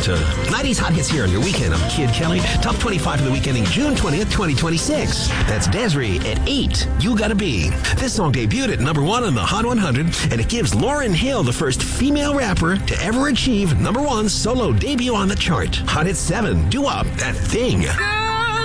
to 90s Hot Hits here on your weekend. I'm Kid Kelly. Top 25 for the weekend ending June 20th, 2026. That's Desiree at 8. You Gotta Be. This song debuted at number 1 on the Hot 100, and it gives Lauryn Hill the first female rapper to ever achieve number 1 solo debut on the chart. Hot Hit 7, Doo Wop, That Thing.